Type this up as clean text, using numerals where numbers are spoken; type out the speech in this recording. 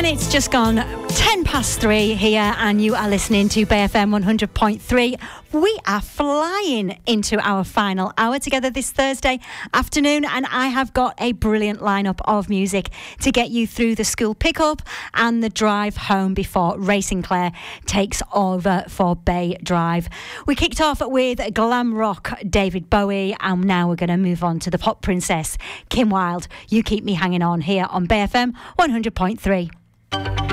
It's just gone 10 past 3 here, and you are listening to Bay FM 100.3. We are flying into our final hour together this Thursday afternoon, and I have got a brilliant lineup of music to get you through the school pickup and the drive home before Racing Clare takes over for Bay Drive. We kicked off with glam rock David Bowie, and now we're going to move on to the pop princess Kim Wilde. You keep me hanging on here on Bay FM 100.3.